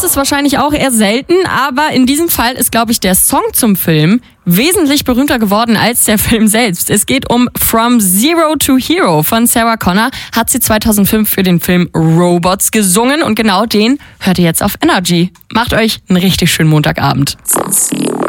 Das ist wahrscheinlich auch eher selten, aber in diesem Fall ist, glaube ich, der Song zum Film wesentlich berühmter geworden als der Film selbst. Es geht um From Zero to Hero von Sarah Connor. Hat sie 2005 für den Film Robots gesungen und genau den hört ihr jetzt auf Energy. Macht euch einen richtig schönen Montagabend.